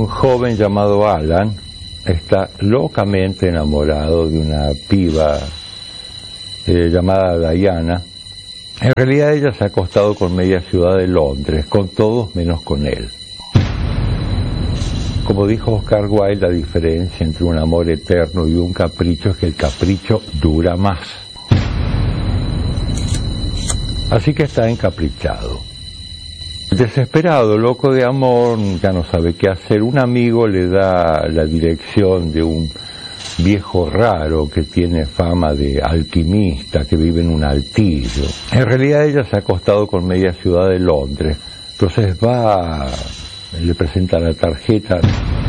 Un joven llamado Alan está locamente enamorado de una piba llamada Diana. En realidad ella se ha acostado con media ciudad de Londres, con todos menos con él. Como dijo Oscar Wilde, la diferencia entre un amor eterno y un capricho es que el capricho dura más. Así que está encaprichado. Desesperado, loco de amor, ya no sabe qué hacer. Un amigo le da la dirección de un viejo raro que tiene fama de alquimista, que vive en un altillo. En realidad ella se ha acostado con media ciudad de Londres. Entonces va, le presenta la tarjeta.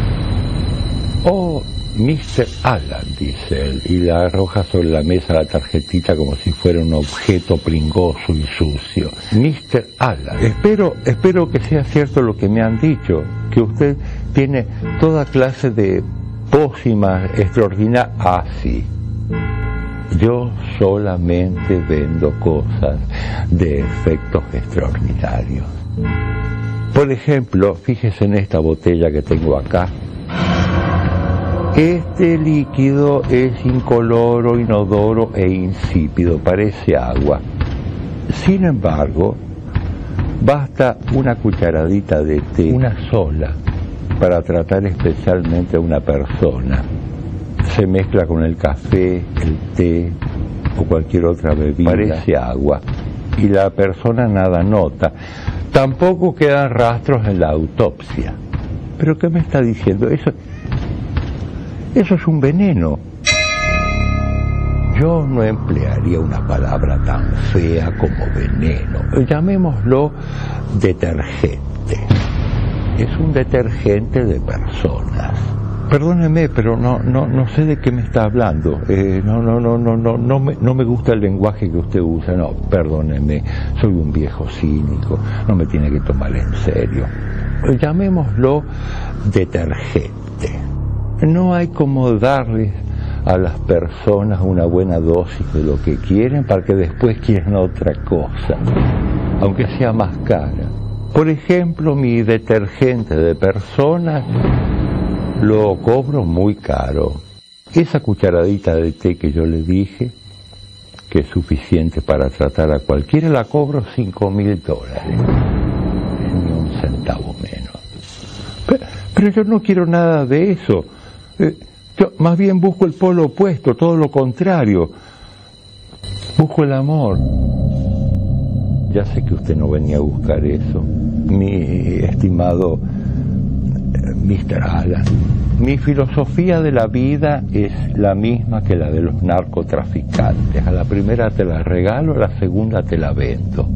Oh, Mr. Alan, dice él, y le arroja sobre la mesa la tarjetita como si fuera un objeto pringoso y sucio. Mr. Alan, espero que sea cierto lo que me han dicho, que usted tiene toda clase de pócimas extraordinarias. Ah, sí. Yo solamente vendo cosas de efectos extraordinarios. Por ejemplo, fíjese en esta botella que tengo acá. Este líquido es incoloro, inodoro e insípido, parece agua. Sin embargo, basta una cucharadita de té, una sola, para tratar especialmente a una persona. Se mezcla con el café, el té o cualquier otra bebida. Parece agua y la persona nada nota. Tampoco quedan rastros en la autopsia. ¿Pero qué me está diciendo? Eso es un veneno. Yo no emplearía una palabra tan fea como veneno. Llamémoslo detergente. Es un detergente de personas. Perdóneme, pero no sé de qué me está hablando. No me gusta el lenguaje que usted usa. No, perdóneme, soy un viejo cínico. No me tiene que tomar en serio. Llamémoslo detergente. No hay como darles a las personas una buena dosis de lo que quieren para que después quieran otra cosa, aunque sea más cara. Por ejemplo, mi detergente de personas lo cobro muy caro. Esa cucharadita de té que yo le dije, que es suficiente para tratar a cualquiera, la cobro $5.000. Ni un centavo menos. Pero yo no quiero nada de eso. Yo más bien busco el polo opuesto, todo lo contrario. Busco el amor. Ya sé que usted no venía a buscar eso, mi estimado Mr. Alan. Mi filosofía de la vida es la misma que la de los narcotraficantes. A la primera te la regalo, a la segunda te la vendo.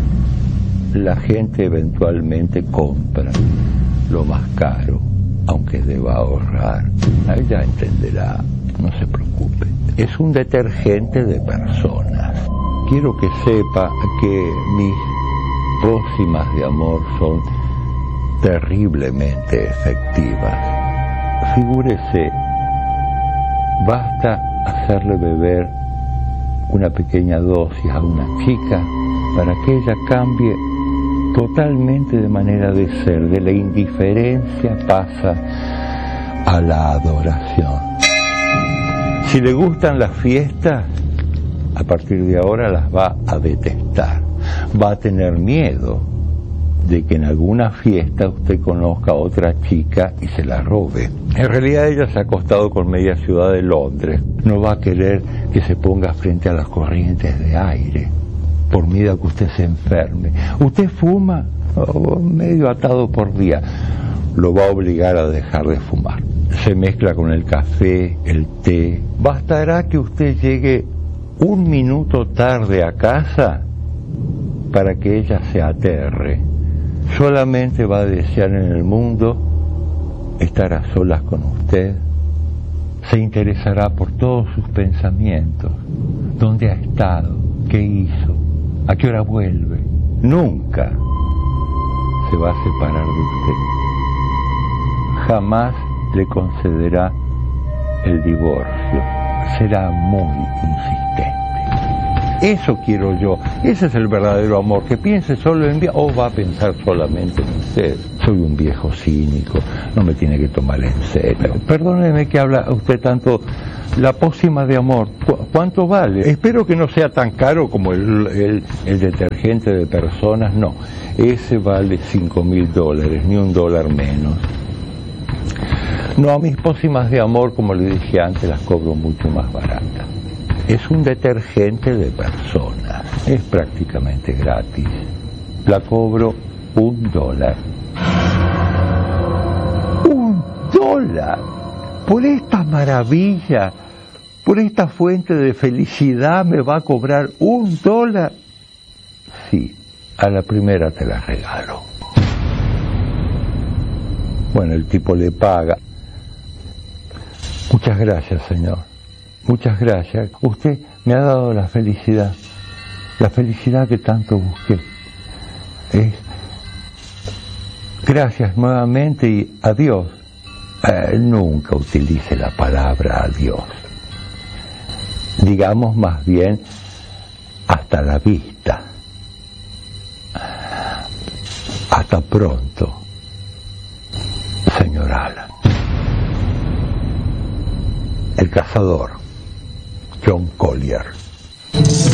La gente eventualmente compra lo más caro, aunque deba ahorrar. Ahí ya entenderá, no se preocupe. Es un detergente de personas. Quiero que sepa que mis pócimas de amor son terriblemente efectivas. Figúrese, basta hacerle beber una pequeña dosis a una chica para que ella cambie totalmente de manera de ser. De la indiferencia pasa a la adoración. Si le gustan las fiestas, a partir de ahora las va a detestar. Va a tener miedo de que en alguna fiesta usted conozca a otra chica y se la robe. En realidad ella se ha acostado con media ciudad de Londres. No va a querer que se ponga frente a las corrientes de aire, por miedo a que usted se enferme. Usted fuma, medio atado por día. Lo va a obligar a dejar de fumar. Se mezcla con el café, el té. Bastará que usted llegue 1 minuto tarde a casa para que ella se aterre. Solamente va a desear en el mundo estar a solas con usted. Se interesará por todos sus pensamientos. ¿Dónde ha estado? ¿Qué hizo? ¿A qué hora vuelve? Nunca se va a separar de usted. Jamás le concederá el divorcio. Será muy insistente. Eso quiero yo. Ese es el verdadero amor, que piense solo en mí o va a pensar solamente en usted. Soy un viejo cínico, no me tiene que tomar en serio. Perdóneme que habla usted tanto. La pócima de amor, ¿cuánto vale? Espero que no sea tan caro como el detergente de personas, no. Ese vale $5.000, ni $1 menos. No, mis pócimas de amor, como le dije antes, las cobro mucho más baratas. Es un detergente de personas, es prácticamente gratis. La cobro $1. $1 por esta maravilla, por esta fuente de felicidad me va a cobrar $1. Sí, a la primera te la regalo. Bueno, el tipo le paga. Muchas gracias, señor. Muchas gracias. Usted me ha dado la felicidad que tanto busqué. Gracias nuevamente y adiós. Nunca utilice la palabra adiós. Digamos más bien hasta la vista. Hasta pronto, señor Alan. El cazador, John Collier.